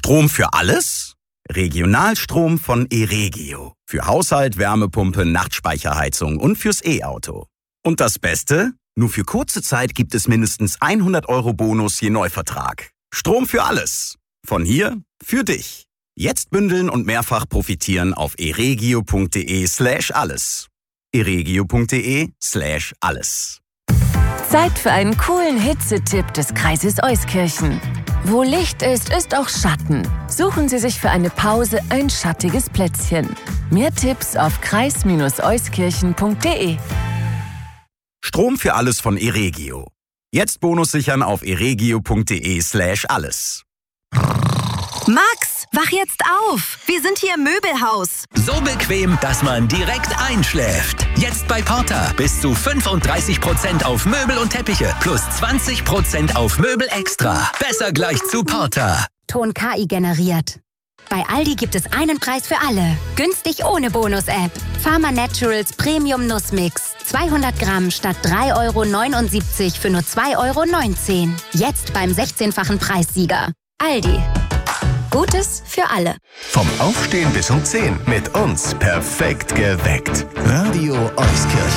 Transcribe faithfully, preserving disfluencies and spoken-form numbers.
Strom für alles? Regionalstrom von Eregio. Für Haushalt, Wärmepumpe, Nachtspeicherheizung und fürs E-Auto. Und das Beste? Nur für kurze Zeit gibt es mindestens hundert Euro Bonus je Neuvertrag. Strom für alles. Von hier für dich. Jetzt bündeln und mehrfach profitieren auf eregio.de slash alles. eregio.de slash alles. Zeit für einen coolen Hitzetipp des Kreises Euskirchen. Wo Licht ist, ist auch Schatten. Suchen Sie sich für eine Pause ein schattiges Plätzchen. Mehr Tipps auf kreis euskirchen punkt de. Strom für alles von Eregio. Jetzt Bonus sichern auf eregio.de slash alles. Max, wach jetzt auf! Wir sind hier im Möbelhaus. So bequem, dass man direkt einschläft. Jetzt bei Porter bis zu fünfunddreißig Prozent auf Möbel und Teppiche plus zwanzig Prozent auf Möbel extra. Besser gleich zu Porter. Ton K I generiert. Bei Aldi gibt es einen Preis für alle. Günstig ohne Bonus-App. Pharma Naturals Premium Nussmix. zweihundert Gramm statt drei Euro neunundsiebzig für nur zwei Euro neunzehn. Jetzt beim sechzehnfachen Preissieger. Aldi. Gutes für alle. Vom Aufstehen bis um zehn mit uns perfekt geweckt. Radio Euskirchen.